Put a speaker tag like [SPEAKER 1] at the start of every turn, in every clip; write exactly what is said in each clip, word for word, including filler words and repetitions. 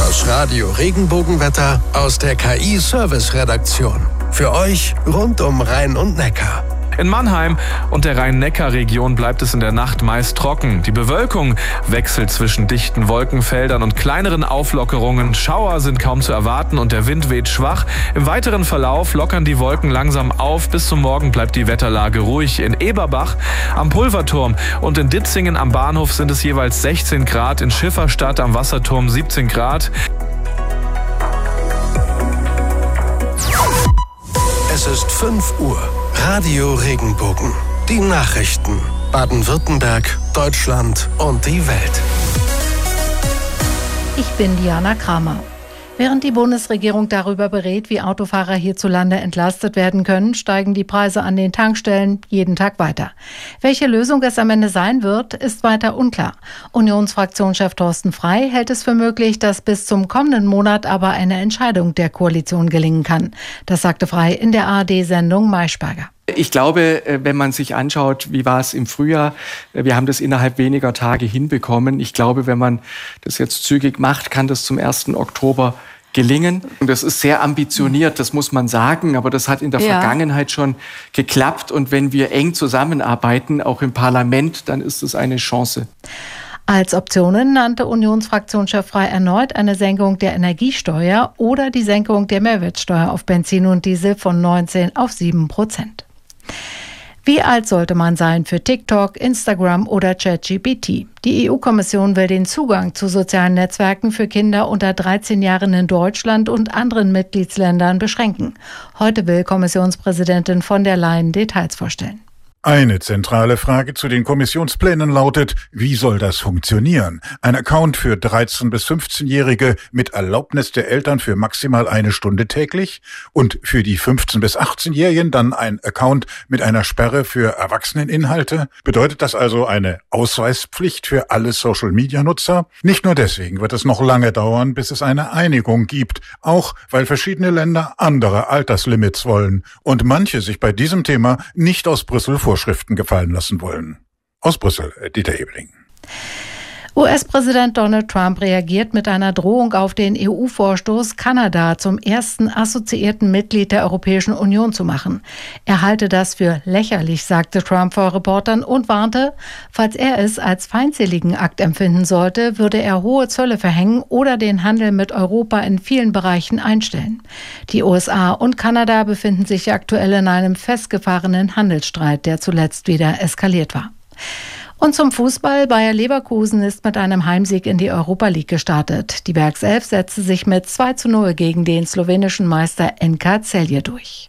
[SPEAKER 1] Das Radio Regenbogenwetter aus der K I-Service-Redaktion. Für euch rund um Rhein und Neckar.
[SPEAKER 2] In Mannheim und der Rhein-Neckar-Region bleibt es in der Nacht meist trocken. Die Bewölkung wechselt zwischen dichten Wolkenfeldern und kleineren Auflockerungen. Schauer sind kaum zu erwarten und der Wind weht schwach. Im weiteren Verlauf lockern die Wolken langsam auf. Bis zum Morgen bleibt die Wetterlage ruhig. In Eberbach, am Pulverturm und in Ditzingen am Bahnhof sind es jeweils sechzehn Grad. In Schifferstadt am Wasserturm siebzehn Grad.
[SPEAKER 1] Es ist fünf Uhr. Radio Regenbogen. Die Nachrichten. Baden-Württemberg, Deutschland und die Welt.
[SPEAKER 3] Ich bin Diana Kramer. Während die Bundesregierung darüber berät, wie Autofahrer hierzulande entlastet werden können, steigen die Preise an den Tankstellen jeden Tag weiter. Welche Lösung es am Ende sein wird, ist weiter unklar. Unionsfraktionschef Thorsten Frey hält es für möglich, dass bis zum kommenden Monat aber eine Entscheidung der Koalition gelingen kann. Das sagte Frey in der A R D-Sendung Maischberger.
[SPEAKER 4] Ich glaube, wenn man sich anschaut, wie war es im Frühjahr, wir haben das innerhalb weniger Tage hinbekommen. Ich glaube, wenn man das jetzt zügig macht, kann das zum ersten Oktober gelingen. Und das ist sehr ambitioniert, das muss man sagen, aber das hat in der ja. Vergangenheit schon geklappt. Und wenn wir eng zusammenarbeiten, auch im Parlament, dann ist es eine Chance.
[SPEAKER 3] Als Optionen nannte Unionsfraktionschef Frey erneut eine Senkung der Energiesteuer oder die Senkung der Mehrwertsteuer auf Benzin und Diesel von neunzehn auf sieben Prozent. Wie alt sollte man sein für TikTok, Instagram oder ChatGPT? Die E U-Kommission will den Zugang zu sozialen Netzwerken für Kinder unter dreizehn Jahren in Deutschland und anderen Mitgliedsländern beschränken. Heute will Kommissionspräsidentin von der Leyen Details vorstellen.
[SPEAKER 5] Eine zentrale Frage zu den Kommissionsplänen lautet, wie soll das funktionieren? Ein Account für dreizehn- bis fünfzehnjährige mit Erlaubnis der Eltern für maximal eine Stunde täglich und für die fünfzehn- bis achtzehnjährigen dann ein Account mit einer Sperre für Erwachseneninhalte? Bedeutet das also eine Ausweispflicht für alle Social-Media-Nutzer? Nicht nur deswegen wird es noch lange dauern, bis es eine Einigung gibt, auch weil verschiedene Länder andere Alterslimits wollen und manche sich bei diesem Thema nicht aus Brüssel vorstellen. Vorschriften gefallen lassen wollen. Aus Brüssel, Dieter Ebeling.
[SPEAKER 3] U S-Präsident Donald Trump reagiert mit einer Drohung auf den E U-Vorstoß, Kanada zum ersten assoziierten Mitglied der Europäischen Union zu machen. Er halte das für lächerlich, sagte Trump vor Reportern und warnte, falls er es als feindseligen Akt empfinden sollte, würde er hohe Zölle verhängen oder den Handel mit Europa in vielen Bereichen einstellen. Die U S A und Kanada befinden sich aktuell in einem festgefahrenen Handelsstreit, der zuletzt wieder eskaliert war. Und zum Fußball. Bayer Leverkusen ist mit einem Heimsieg in die Europa League gestartet. Die Werkself setzte sich mit zwei zu null gegen den slowenischen Meister N K Celje durch.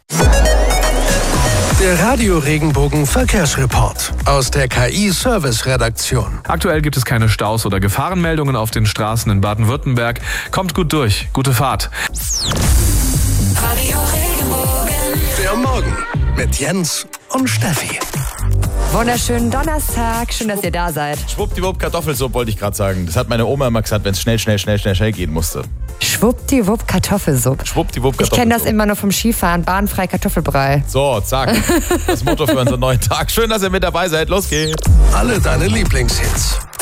[SPEAKER 1] Der Radio Regenbogen Verkehrsreport aus der K I-Service-Redaktion.
[SPEAKER 2] Aktuell gibt es keine Staus oder Gefahrenmeldungen auf den Straßen in Baden-Württemberg. Kommt gut durch. Gute Fahrt.
[SPEAKER 1] Radio Regenbogen. Der Morgen mit Jens und Steffi.
[SPEAKER 6] Wunderschönen Donnerstag, schön, dass ihr da seid.
[SPEAKER 7] Schwuppdiwupp Kartoffelsuppe wollte ich gerade sagen. Das hat meine Oma immer gesagt, wenn es schnell, schnell, schnell, schnell, schnell gehen musste.
[SPEAKER 6] Schwuppdiwupp Kartoffelsuppe.
[SPEAKER 7] Schwuppdiwupp Kartoffelsuppe.
[SPEAKER 6] Ich kenne das immer nur vom Skifahren, bahnfrei Kartoffelbrei.
[SPEAKER 7] So, zack. Das Motto für unseren neuen Tag. Schön, dass ihr mit dabei seid. Los geht's.
[SPEAKER 1] Alle deine Lieblingshits